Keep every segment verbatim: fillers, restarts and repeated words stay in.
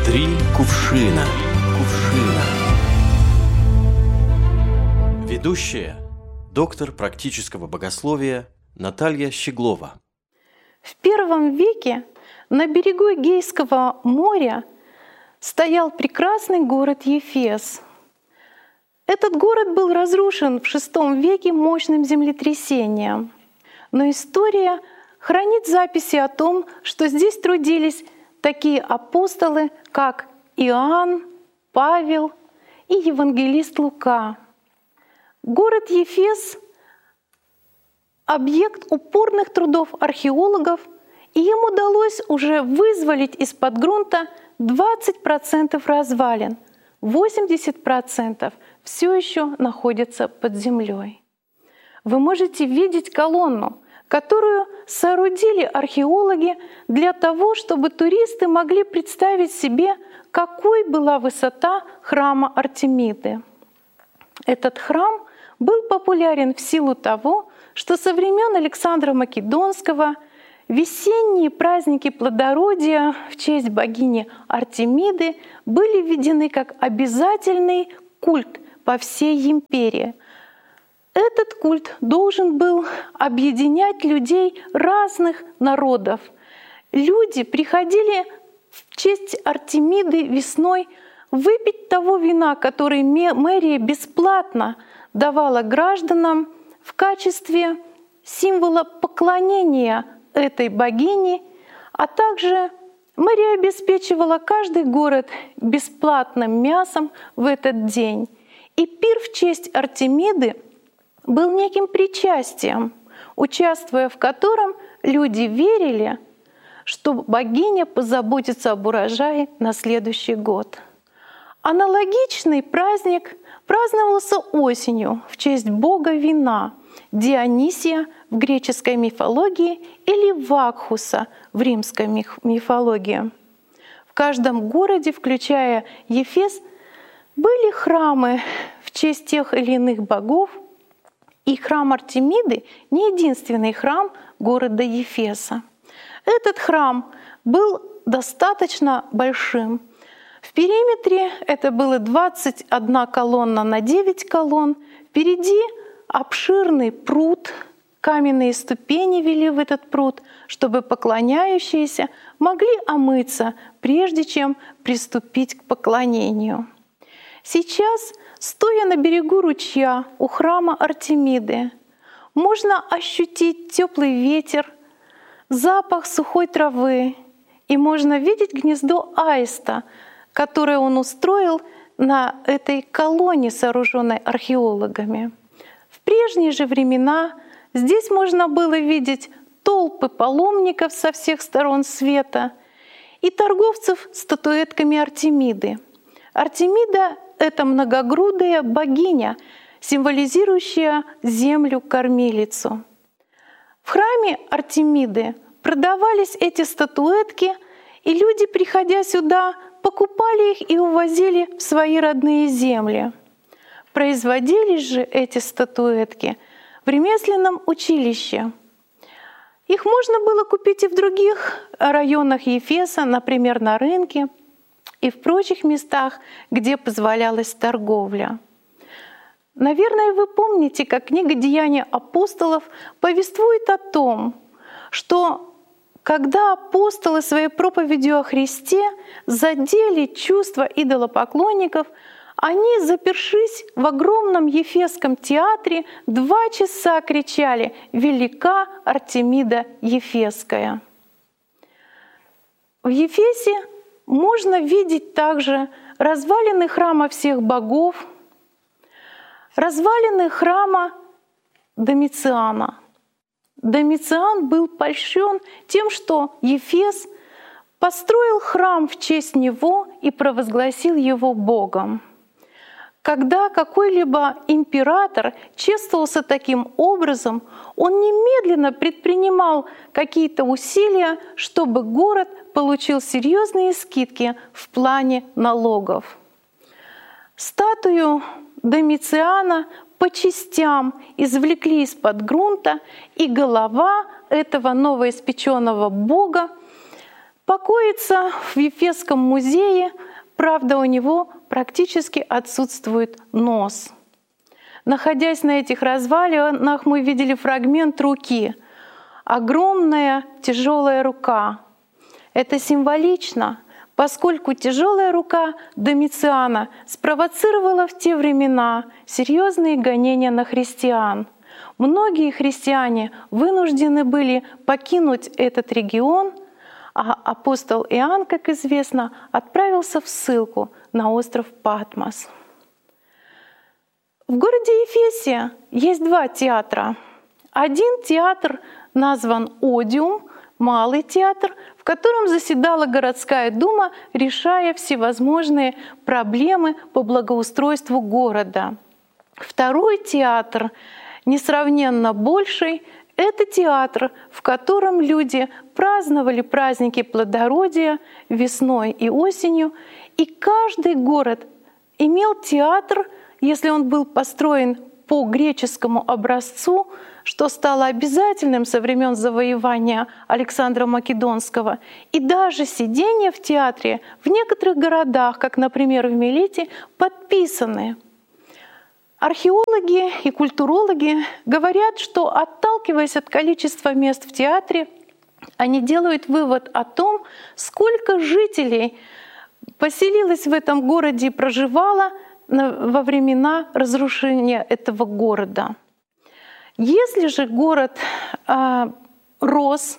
Три кувшина. Кувшина. Ведущая, доктор практического богословия Наталья Щеглова. В первом веке на берегу Эгейского моря стоял прекрасный город Ефес. Этот город был разрушен в шестом веке мощным землетрясением. Но история хранит записи о том, что здесь трудились такие апостолы, как Иоанн, Павел и евангелист Лука. Город Ефес — объект упорных трудов археологов, и им удалось уже вызволить из-под грунта двадцать процентов развалин, восемьдесят процентов все еще находятся под землей. Вы можете видеть колонну, которую соорудили археологи для того, чтобы туристы могли представить себе, какой была высота храма Артемиды. Этот храм был популярен в силу того, что со времен Александра Македонского весенние праздники плодородия в честь богини Артемиды были введены как обязательный культ по всей империи. Этот культ должен был объединять людей разных народов. Люди приходили в честь Артемиды весной выпить того вина, который мэрия бесплатно давала гражданам в качестве символа поклонения этой богине, а также мэрия обеспечивала каждый город бесплатным мясом в этот день. И пир в честь Артемиды был неким причастием, участвуя в котором люди верили, что богиня позаботится об урожае на следующий год. Аналогичный праздник праздновался осенью в честь бога вина Дионисия в греческой мифологии или Вакхуса в римской мифологии. В каждом городе, включая Ефес, были храмы в честь тех или иных богов, и храм Артемиды — не единственный храм города Ефеса. Этот храм был достаточно большим. В периметре это было двадцать одна колонна на девять колонн. Впереди обширный пруд, каменные ступени вели в этот пруд, чтобы поклоняющиеся могли омыться, прежде чем приступить к поклонению. Сейчас, стоя на берегу ручья у храма Артемиды, можно ощутить теплый ветер, запах сухой травы, и можно видеть гнездо аиста, которое он устроил на этой колонне, сооруженной археологами. В прежние же времена здесь можно было видеть толпы паломников со всех сторон света и торговцев статуэтками Артемиды. Артемида — это многогрудая богиня, символизирующая землю-кормилицу. В храме Артемиды продавались эти статуэтки, и люди, приходя сюда, покупали их и увозили в свои родные земли. Производились же эти статуэтки в ремесленном училище. Их можно было купить и в других районах Ефеса, например, на рынке, и в прочих местах, где позволялась торговля. Наверное, вы помните, как книга «Деяния апостолов» повествует о том, что когда апостолы своей проповедью о Христе задели чувства идолопоклонников, они, запершись в огромном Ефесском театре, два часа кричали «Велика Артемида Ефесская». В Ефесе можно видеть также развалины храма всех богов, развалины храма Домициана. Домициан был польщен тем, что Ефес построил храм в честь него и провозгласил его богом. Когда какой-либо император чествовался таким образом, он немедленно предпринимал какие-то усилия, чтобы город получил серьезные скидки в плане налогов. Статую Домициана по частям извлекли из-под грунта, и голова этого новоиспеченного бога покоится в Ефесском музее, правда, у него практически отсутствует нос. Находясь на этих развалинах, мы видели фрагмент руки. Огромная тяжелая рука. Это символично, поскольку тяжелая рука Домициана спровоцировала в те времена серьезные гонения на христиан. Многие христиане вынуждены были покинуть этот регион, а апостол Иоанн, как известно, отправился в ссылку на остров Патмос. В городе Ефесе есть два театра. Один театр назван Одиум, малый театр, в котором заседала городская дума, решая всевозможные проблемы по благоустройству города. Второй театр, несравненно больший, это театр, в котором люди праздновали праздники плодородия весной и осенью, и каждый город имел театр, если он был построен по греческому образцу, что стало обязательным со времен завоевания Александра Македонского. И даже сидения в театре в некоторых городах, как, например, в Милете, подписаны. Археологи и культурологи говорят, что, отталкиваясь от количества мест в театре, они делают вывод о том, сколько жителей поселилось в этом городе и проживало во времена разрушения этого города. Если же город э, рос,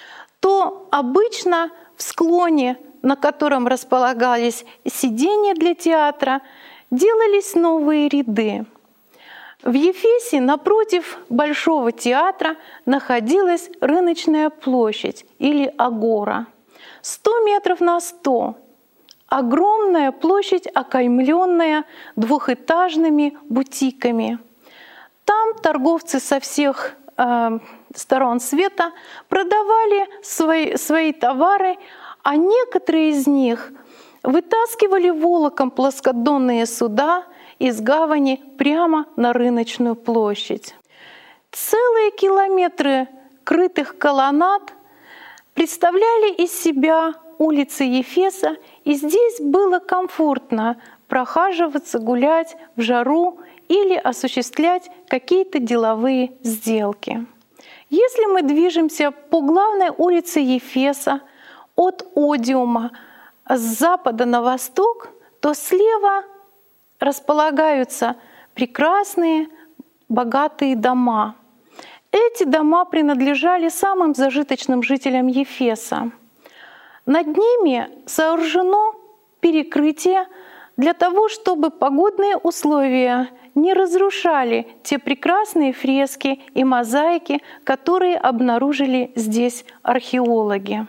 то обычно в склоне, на котором располагались сидения для театра, делались новые ряды. В Ефесе напротив Большого театра находилась рыночная площадь или агора. сто метров на сто. Огромная площадь, окаймленная двухэтажными бутиками. Там торговцы со всех э, сторон света продавали свои, свои товары, а некоторые из них вытаскивали волоком плоскодонные суда из гавани прямо на рыночную площадь. Целые километры крытых колоннад представляли из себя улицы Ефеса, и здесь было комфортно прохаживаться, гулять в жару или осуществлять какие-то деловые сделки. Если мы движемся по главной улице Ефеса от Одиума с запада на восток, то слева располагаются прекрасные, богатые дома. Эти дома принадлежали самым зажиточным жителям Ефеса. Над ними сооружено перекрытие для того, чтобы погодные условия не разрушали те прекрасные фрески и мозаики, которые обнаружили здесь археологи.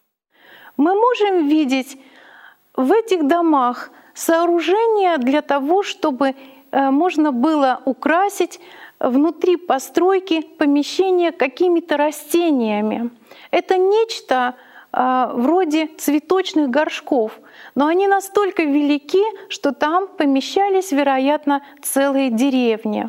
Мы можем видеть в этих домах сооружения для того, чтобы можно было украсить внутри постройки помещения какими-то растениями. Это нечто вроде цветочных горшков, но они настолько велики, что там помещались, вероятно, целые деревни.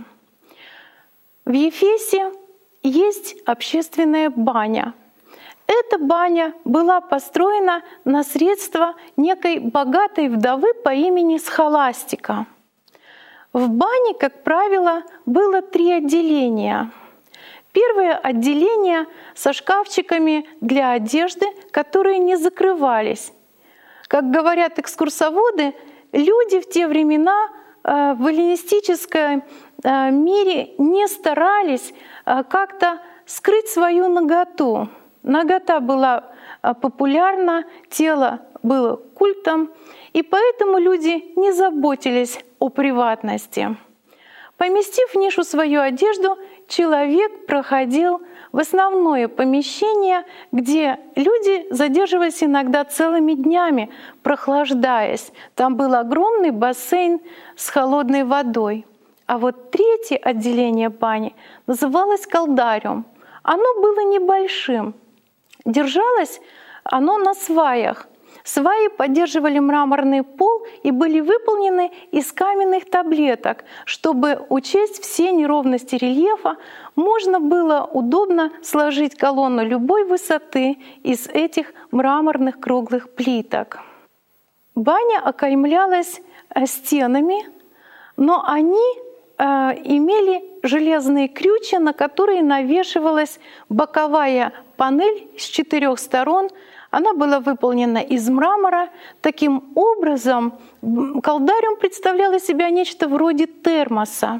В Ефесе есть общественная баня. Эта баня была построена на средства некой богатой вдовы по имени Схоластика. В бане, как правило, было три отделения. Первое отделение со шкафчиками для одежды, которые не закрывались. Как говорят экскурсоводы, люди в те времена в эллинистическом мире не старались как-то скрыть свою наготу. Нагота была популярна, тело было культом, и поэтому люди не заботились о приватности. Поместив в нишу свою одежду, человек проходил в основное помещение, где люди задерживались иногда целыми днями, прохлаждаясь. Там был огромный бассейн с холодной водой. А вот третье отделение бани называлось колдариум. Оно было небольшим. Держалось оно на сваях. Сваи поддерживали мраморный пол и были выполнены из каменных таблеток. Чтобы учесть все неровности рельефа, можно было удобно сложить колонну любой высоты из этих мраморных круглых плиток. Баня окаймлялась стенами, но они э, имели железные крючья, на которые навешивалась боковая панель с четырех сторон. Она была выполнена из мрамора. Таким образом, колдариум представлял из себя нечто вроде термоса.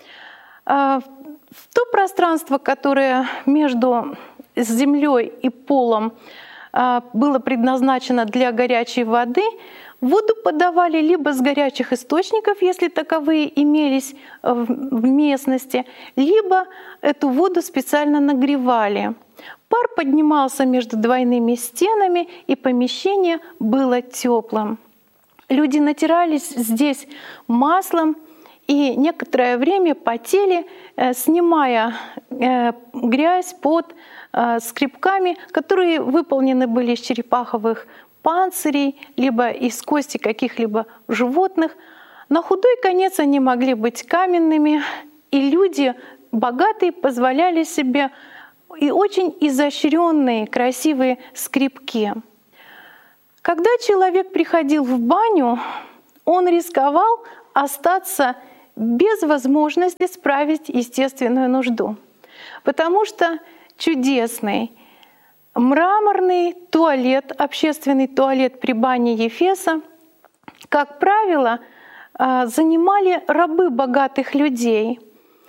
В то пространство, которое между землей и полом было предназначено для горячей воды, воду подавали либо с горячих источников, если таковые имелись в местности, либо эту воду специально нагревали. Пар поднимался между двойными стенами, и помещение было теплым. Люди натирались здесь маслом и некоторое время потели, снимая грязь под скребками, которые выполнены были из черепаховых панцирей, либо из кости каких-либо животных. На худой конец они могли быть каменными, и люди богатые позволяли себе и очень изощренные, красивые скребки. Когда человек приходил в баню, он рисковал остаться без возможности справить естественную нужду, потому что чудесный мраморный туалет, общественный туалет при бане Ефеса, как правило, занимали рабы богатых людей.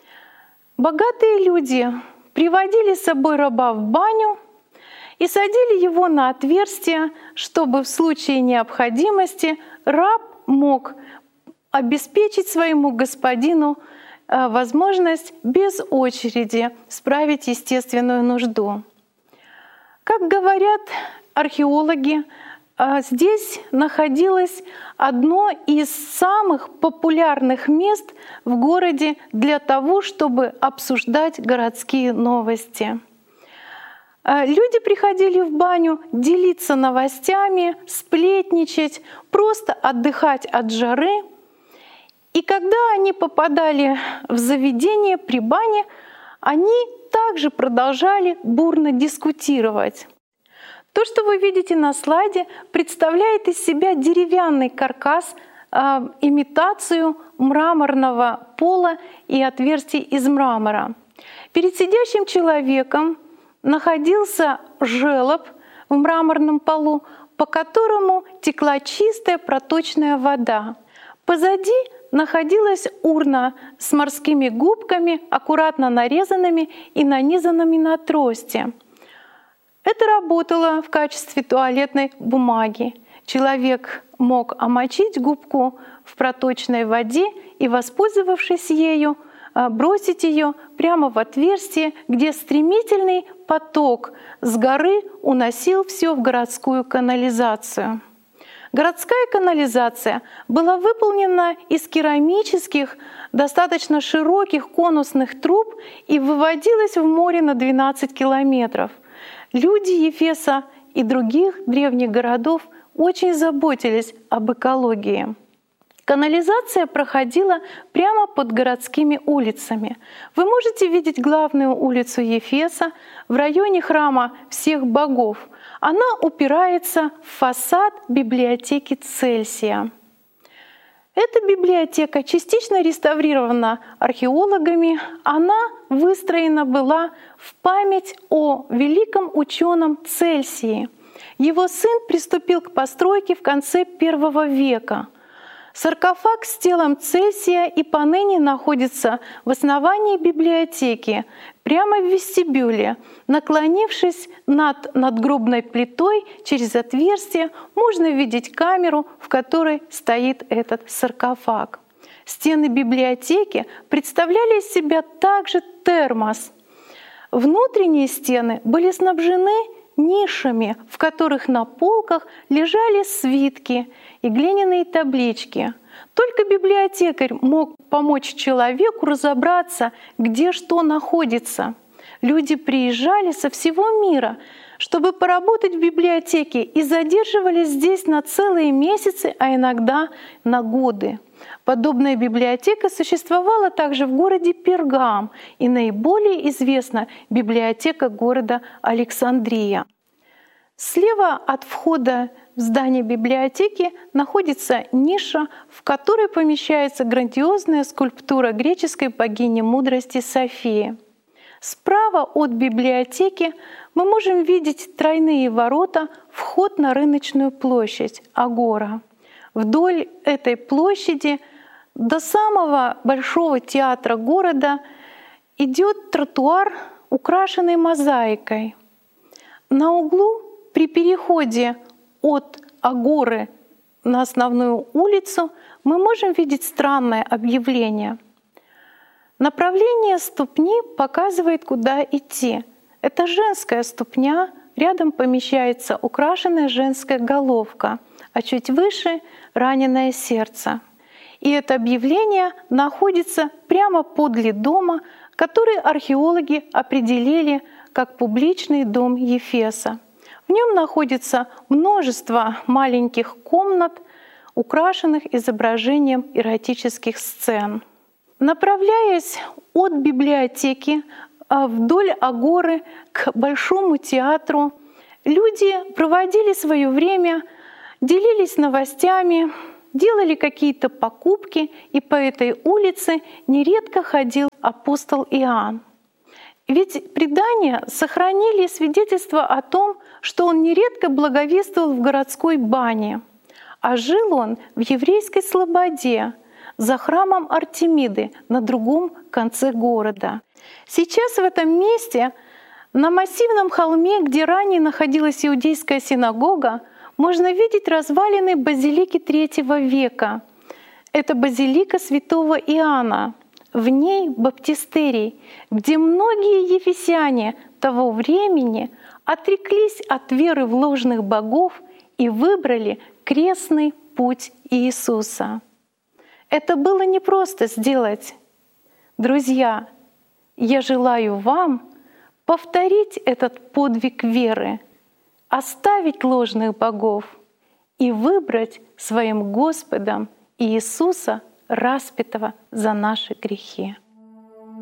Богатые люди приводили с собой раба в баню и садили его на отверстие, чтобы в случае необходимости раб мог обеспечить своему господину возможность без очереди справить естественную нужду. Как говорят археологи, здесь находилось одно из самых популярных мест в городе для того, чтобы обсуждать городские новости. Люди приходили в баню делиться новостями, сплетничать, просто отдыхать от жары. И когда они попадали в заведение при бане, они также продолжали бурно дискутировать. То, что вы видите на слайде, представляет из себя деревянный каркас, э, имитацию мраморного пола и отверстий из мрамора. Перед сидящим человеком находился желоб в мраморном полу, по которому текла чистая проточная вода. Позади находилась урна с морскими губками, аккуратно нарезанными и нанизанными на трости. Это работало в качестве туалетной бумаги. Человек мог омочить губку в проточной воде и, воспользовавшись ею, бросить ее прямо в отверстие, где стремительный поток с горы уносил все в городскую канализацию. Городская канализация была выполнена из керамических, достаточно широких конусных труб и выводилась в море на двенадцать километров. Люди Ефеса и других древних городов очень заботились об экологии. Канализация проходила прямо под городскими улицами. Вы можете видеть главную улицу Ефеса в районе храма всех богов. Она упирается в фасад библиотеки Цельсия. Эта библиотека частично реставрирована археологами. Она выстроена была в память о великом ученом Цельсии. Его сын приступил к постройке в конце первого века. Саркофаг с телом Цельсия и поныне находится в основании библиотеки, прямо в вестибюле. Наклонившись над надгробной плитой через отверстие, можно видеть камеру, в которой стоит этот саркофаг. Стены библиотеки представляли из себя также термос. Внутренние стены были снабжены нишами, в которых на полках лежали свитки и глиняные таблички. Только библиотекарь мог помочь человеку разобраться, где что находится. Люди приезжали со всего мира, чтобы поработать в библиотеке, и задерживались здесь на целые месяцы, а иногда на годы. Подобная библиотека существовала также в городе Пергам, и наиболее известна библиотека города Александрия. Слева от входа в здание библиотеки находится ниша, в которой помещается грандиозная скульптура греческой богини мудрости Софии. Справа от библиотеки мы можем видеть тройные ворота, вход на рыночную площадь Агора. Вдоль этой площади до самого большого театра города идет тротуар, украшенный мозаикой. На углу при переходе от Агоры на основную улицу мы можем видеть странное объявление. Направление ступни показывает, куда идти. Это женская ступня, рядом помещается украшенная женская головка, а чуть выше — раненое сердце. И это объявление находится прямо подле дома, который археологи определили как публичный дом Ефеса. В нем находится множество маленьких комнат, украшенных изображением эротических сцен. Направляясь от библиотеки вдоль Агоры к Большому театру, люди проводили свое время, делились новостями, делали какие-то покупки, и по этой улице нередко ходил апостол Иоанн. Ведь предания сохранили свидетельство о том, что он нередко благовествовал в городской бане, а жил он в еврейской слободе за храмом Артемиды на другом конце города. Сейчас в этом месте, на массивном холме, где ранее находилась иудейская синагога, можно видеть развалины базилики третьего века. Это базилика святого Иоанна. В ней баптистерий, где многие ефесяне того времени отреклись от веры в ложных богов и выбрали крестный путь Иисуса. Это было непросто сделать. Друзья, я желаю вам повторить этот подвиг веры, оставить ложных богов и выбрать своим Господом Иисуса, распятого за наши грехи.